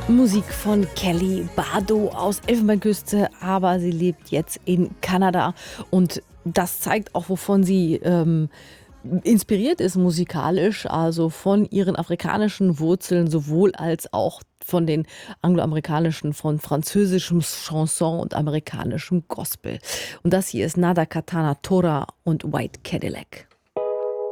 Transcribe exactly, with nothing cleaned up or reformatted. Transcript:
Musik von Kelly Bardo aus Elfenbeinküste, aber sie lebt jetzt in Kanada und das zeigt auch, wovon sie, ähm, inspiriert ist musikalisch, also von ihren afrikanischen Wurzeln sowohl als auch von den angloamerikanischen, von französischem Chanson und amerikanischem Gospel. Und das hier ist Nada Katana Tora und White Cadillac.